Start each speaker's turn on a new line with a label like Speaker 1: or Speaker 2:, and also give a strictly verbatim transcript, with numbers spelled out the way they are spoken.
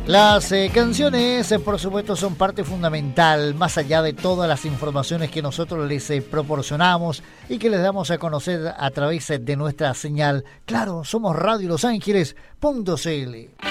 Speaker 1: Las eh, canciones, eh, por supuesto, son parte fundamental, más allá de todas las informaciones que nosotros les eh, proporcionamos y que les damos a conocer a través eh, de nuestra señal. Claro, somos Radio Los Ángeles punto c l.